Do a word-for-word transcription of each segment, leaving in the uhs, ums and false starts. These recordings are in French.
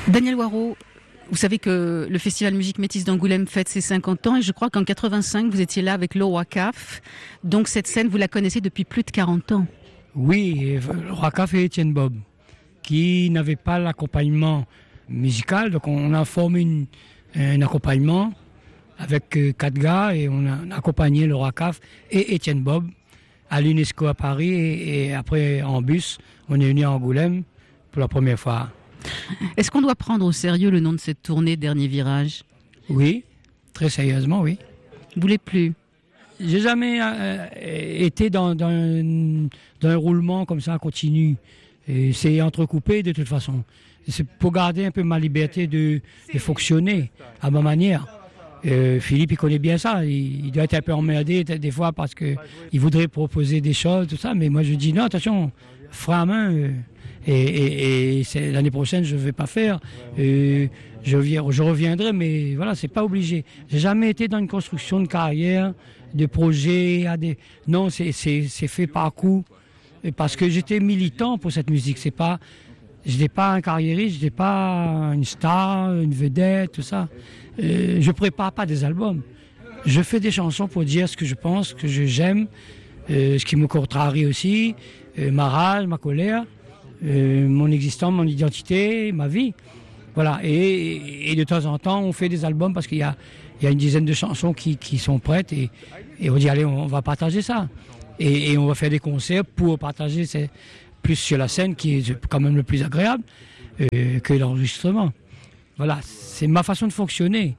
Daniel Waro, vous savez que le Festival Musique Métisse d'Angoulême fête ses cinquante ans et je crois qu'en quatre-vingt-cinq, vous étiez là avec le Wacaf. Donc cette scène, vous la connaissez depuis plus de quarante ans. Oui, le Wacaf et Étienne Bob, qui n'avaient pas l'accompagnement musical. Donc on a formé une, un accompagnement avec quatre gars et on a accompagné le Wacaf et Étienne Bob à l'UNESCO à Paris et, et après en bus, on est venu à Angoulême pour la première fois. Est-ce qu'on doit prendre au sérieux le nom de cette tournée Dernier Virage ? Oui, très sérieusement, oui. Vous voulez plus ? J'ai jamais euh, été dans, dans, un, dans un roulement comme ça continu. Et c'est entrecoupé de toute façon. Et c'est pour garder un peu ma liberté de, de fonctionner à ma manière. Euh, Philippe, il connaît bien ça. Il, il doit être un peu emmerdé des fois parce qu'il voudrait proposer des choses, tout ça. Mais moi, je dis non, attention, frein à main. Euh, et et, et c'est, l'année prochaine, je ne vais pas faire. Euh, je, viens, je reviendrai, mais voilà, c'est pas obligé. J'ai jamais été dans une construction de carrière, de projet. À des... Non, c'est, c'est, c'est fait par coup. Parce que j'étais militant pour cette musique. C'est pas, je n'étais pas un carriériste, je n'étais pas une star, une vedette, tout ça. Euh, je prépare pas des albums. Je fais des chansons pour dire ce que je pense, ce que je, j'aime, euh, ce qui me contrarie aussi, euh, ma rage, ma colère, euh, mon existence, mon identité, ma vie. Voilà. Et, et de temps en temps, on fait des albums parce qu'il y a, il y a une dizaine de chansons qui, qui sont prêtes et, et on dit allez, on va partager ça. Et, et on va faire des concerts pour partager ces, plus sur la scène qui est quand même le plus agréable euh, que l'enregistrement. Voilà, c'est ma façon de fonctionner.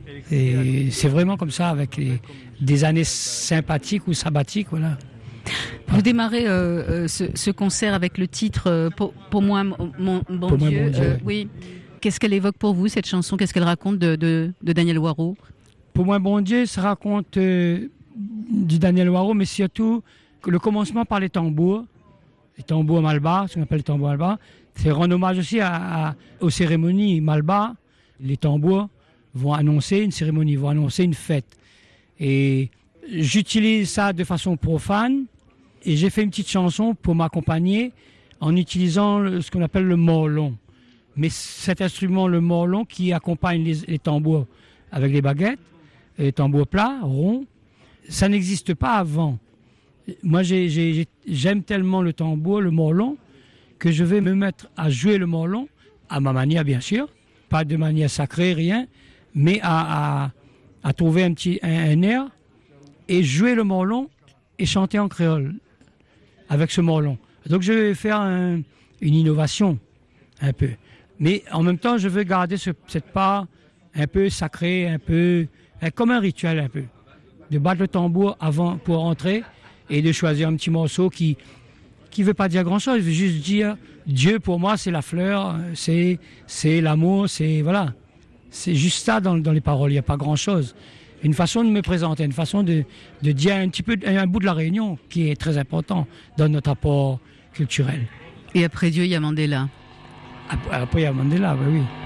Et c'est vraiment comme ça avec les, des années sympathiques ou sabbatiques, voilà. Vous démarrez euh, euh, ce, ce concert avec le titre euh, pour, pour moi, mon, mon bon pour Dieu. Moi, bon Dieu. Euh, oui. Qu'est-ce qu'elle évoque pour vous, cette chanson ? Qu'est-ce qu'elle raconte de, de, de Daniel Waro ? Pour moi, bon Dieu, ça raconte euh, du Daniel Waro, mais surtout le commencement par les tambours, les tambours Malba, ce qu'on appelle les tambours Malba. C'est rendre hommage aussi à, à, aux cérémonies Malba. Les tambours vont annoncer une cérémonie, vont annoncer une fête. Et j'utilise ça de façon profane et j'ai fait une petite chanson pour m'accompagner en utilisant le, ce qu'on appelle le morlon. Mais cet instrument, le morlon, qui accompagne les, les tambours avec les baguettes, les tambours plats, ronds, ça n'existe pas avant. Moi, j'ai, j'ai, j'aime tellement le tambour, le morlon, que je vais me mettre à jouer le morlon, à ma manière bien sûr, pas de manière sacrée, rien, mais à, à, à trouver un petit un, un air et jouer le morlon et chanter en créole avec ce morlon. Donc je vais faire un, une innovation un peu. Mais en même temps, je veux garder ce, cette part un peu sacrée, un peu comme un rituel un peu. De battre le tambour avant pour rentrer et de choisir un petit morceau qui qui veut pas dire grand-chose, il veut juste dire Dieu pour moi c'est la fleur, c'est c'est l'amour, c'est voilà. C'est juste ça dans, dans les paroles, il n'y a pas grand-chose. Une façon de me présenter, une façon de, de dire un petit peu un bout de la Réunion qui est très important dans notre rapport culturel. Et après Dieu, il y a Mandela. Après, après il y a Mandela, ben oui.